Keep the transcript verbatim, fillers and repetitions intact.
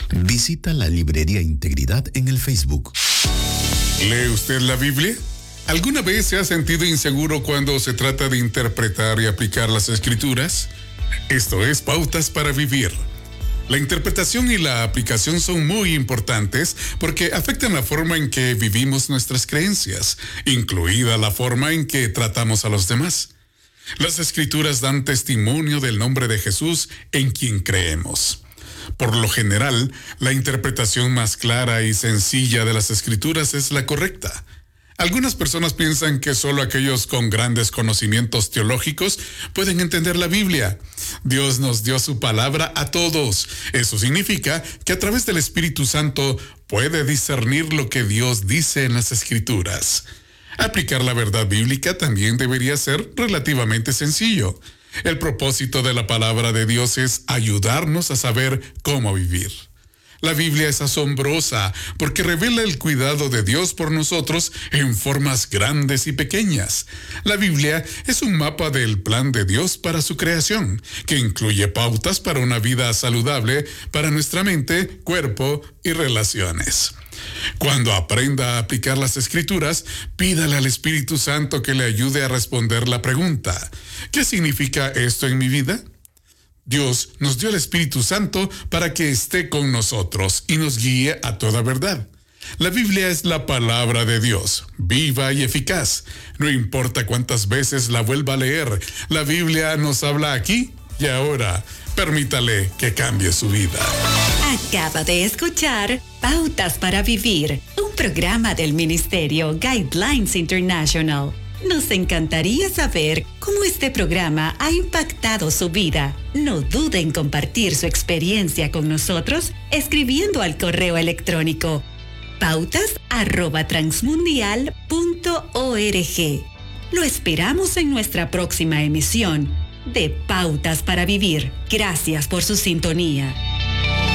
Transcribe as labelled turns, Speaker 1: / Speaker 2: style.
Speaker 1: Visita la Librería Integridad en el Facebook.
Speaker 2: ¿Lee usted la Biblia? ¿Alguna vez se ha sentido inseguro cuando se trata de interpretar y aplicar las Escrituras? Esto es Pautas para Vivir. La interpretación y la aplicación son muy importantes porque afectan la forma en que vivimos nuestras creencias, incluida la forma en que tratamos a los demás. Las Escrituras dan testimonio del nombre de Jesús en quien creemos. Por lo general, la interpretación más clara y sencilla de las Escrituras es la correcta. Algunas personas piensan que solo aquellos con grandes conocimientos teológicos pueden entender la Biblia. Dios nos dio su palabra a todos. Eso significa que a través del Espíritu Santo puede discernir lo que Dios dice en las Escrituras. Aplicar la verdad bíblica también debería ser relativamente sencillo. El propósito de la palabra de Dios es ayudarnos a saber cómo vivir. La Biblia es asombrosa porque revela el cuidado de Dios por nosotros en formas grandes y pequeñas. La Biblia es un mapa del plan de Dios para su creación, que incluye pautas para una vida saludable para nuestra mente, cuerpo y relaciones. Cuando aprenda a aplicar las Escrituras, pídale al Espíritu Santo que le ayude a responder la pregunta: ¿qué significa esto en mi vida? Dios nos dio el Espíritu Santo para que esté con nosotros y nos guíe a toda verdad. La Biblia es la palabra de Dios, viva y eficaz. No importa cuántas veces la vuelva a leer, la Biblia nos habla aquí y ahora. Permítale que cambie su vida.
Speaker 3: Acaba de escuchar Pautas para Vivir, un programa del Ministerio Guidelines International. Nos encantaría saber cómo este programa ha impactado su vida. No dude en compartir su experiencia con nosotros escribiendo al correo electrónico pautas arroba transmundial punto org. Lo esperamos en nuestra próxima emisión de Pautas para Vivir. Gracias por su sintonía.